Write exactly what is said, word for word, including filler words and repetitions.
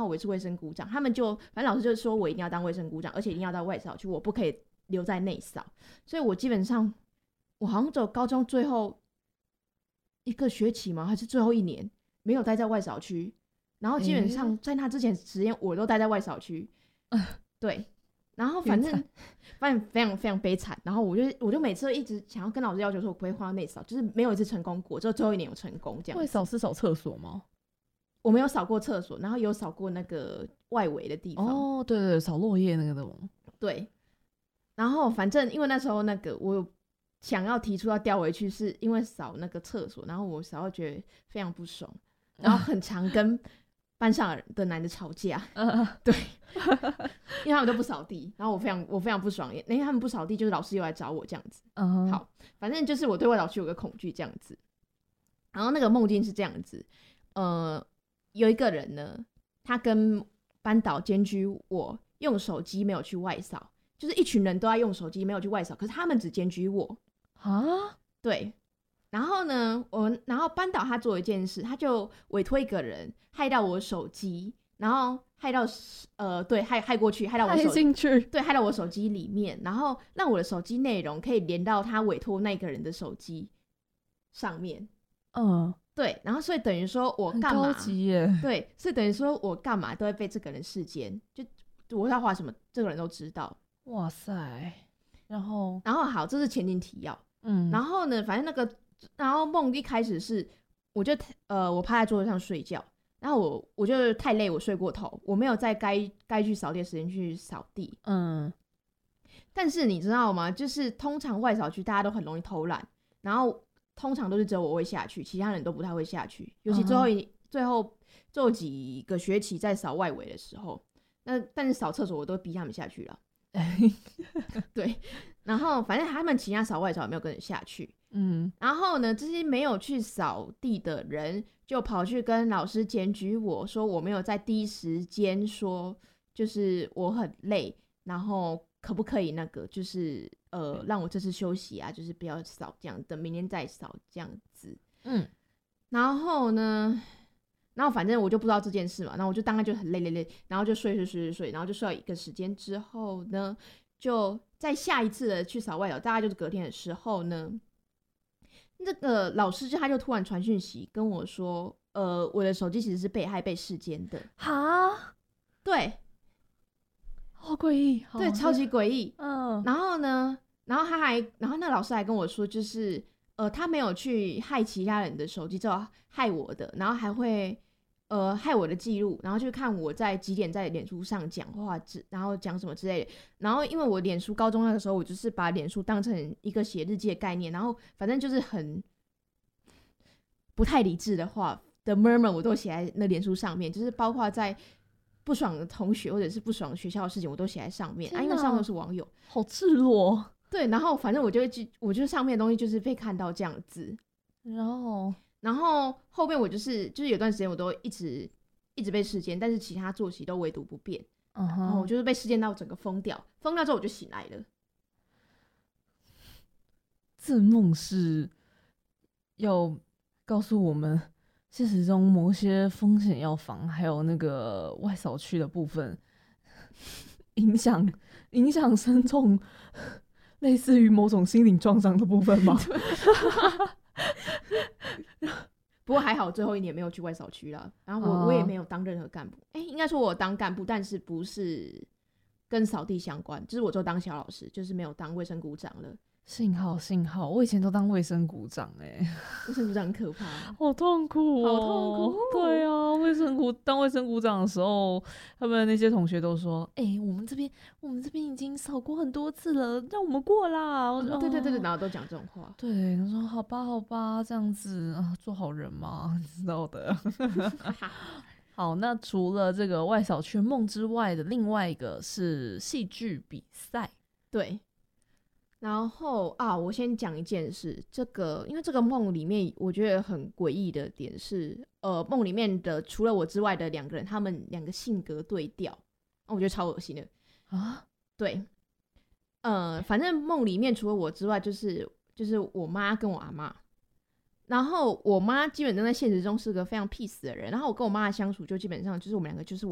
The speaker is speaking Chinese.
我也是卫生股长，他们就反正老师就说我一定要当卫生股长，而且一定要到外扫区，我不可以留在内扫，所以我基本上我好像走高中最后一个学期吗？还是最后一年没有待在外扫区，然后基本上在那之前时间我都待在外扫区，欸、对。然后反正反正非常非常悲惨，然后我就我就每次一直想要跟老师要求说我不会换到内扫，就是没有一次成功过，只有最后一年有成功这样。 外扫是扫厕所吗？ 我没有扫过厕所，然后有扫过那个外围的地方。 哦，对对对，扫落叶那个的吗？ 对。然后反正因为那时候那个我有想要提出要调回去，是因为扫那个厕所，然后我扫到觉得非常不爽，然后很常跟班上的男的吵架， 嗯， 对，因为他们都不扫地，然后我非常我非常不爽，因为他们不扫地，就是老师又来找我这样子。 嗯， 好，反正就是我对外扫区有个恐惧这样子。然后那个梦境是这样子，呃，有一个人呢，他跟班导监居我用手机没有去外扫，就是一群人都在用手机没有去外扫，可是他们只监居我啊， 对。然后呢，我然后班导他做一件事，他就委托一个人害到我手机，然后害到呃对害害过去，害到我手害进去， 对害到我手机里面，然后让我的手机内容可以连到他委托那个人的手机上面。 嗯， 对，然后所以等于说我干嘛？ 很高级耶。 对，所以等于说我干嘛都会被这个人视奸，就我要画什么，这个人都知道。 哇塞！然后， 然后好，这是前情提要。 嗯， 然后呢，反正那个。然后梦一开始是，我就呃，我趴在桌子上睡觉，然后我我就太累，我睡过头，我没有在该该去扫地的时间去扫地。嗯，但是你知道吗？就是通常外扫区大家都很容易偷懒，然后通常都是只有我会下去，其他人都不太会下去。尤其最后一、uh-huh. 最后最后几个学期在扫外围的时候，那但是扫厕所我都逼他们下去了。对，然后反正他们其他扫外扫也没有跟着下去。嗯，然后呢，这些没有去扫地的人就跑去跟老师检举我说我没有在第一时间说，就是我很累，然后可不可以那个就是呃让我这次休息啊，就是不要扫这样，等明天再扫这样子。嗯，然后呢，然后反正我就不知道这件事嘛，然后我就当然就很累累累，然后就睡睡睡睡睡，然后就睡到一个时间之后呢，就在下一次的去扫外扫，大概就是隔天的时候呢。那个老师就他就突然传讯息跟我说，呃，我的手机其实是被害被视奸的。哈，对， 好诡异， 对，超级诡异。嗯，然后呢，然后他还，然后那老师还跟我说，就是呃，他没有去害其他人的手机，只有害我的，然后还会呃害我的记录，然后就看我在几点在脸书上讲话，然后讲什么之类的。然后因为我脸书高中那个时候，我就是把脸书当成一个写日记的概念，然后反正就是很不太理智的话的 murmur 我都写在那脸书上面，就是包括在不爽的同学或者是不爽的学校的事情，我都写在上面啊，因为上面都是网友， 好赤裸。 对，然后反正我就会，我觉得上面的东西就是被看到这样子， 然后。 然后后面我就是就是有段时间我都一直一直被视奸，但是其他作息都唯独不变。Uh-huh. 然后我就是被视奸到整个疯掉，疯掉之后我就醒来了。 这梦是要告诉我们现实中某些风险要防，还有那个外扫区的部分影响影响深重，类似于某种心灵创伤的部分吗？ 不过还好最后一年没有去外扫区了，然后我、uh. 我也没有当任何干部，哎、欸，应该说我当干部，但是不是跟扫地相关，就是我就当小老师，就是没有当卫生股长了。 幸好幸好，我以前都当卫生股长哎、欸， 卫生股长很可怕， 好痛苦哦， 好痛苦。 对啊，卫生股当卫生股长的时候，他们那些同学都说：“哎、欸，我们这边我们这边已经扫过很多次了，让我们过啦。哦” 对对对对，然后都讲这种话。 对，他说：“好吧好吧，这样子啊，做好人嘛，你知道的。”好，那除了这个外扫区梦之外的另外一个是戏剧比赛， 对。然后啊，我先讲一件事，这个因为这个梦里面我觉得很诡异的点是，呃，梦里面的除了我之外的两个人，他们两个性格对调，我觉得超恶心的啊。对，呃，反正梦里面除了我之外，就是就是我妈跟我阿嬷。然后我妈基本上在现实中是个非常 peace 的人，然后我跟我妈的相处就基本上就是我们两个就是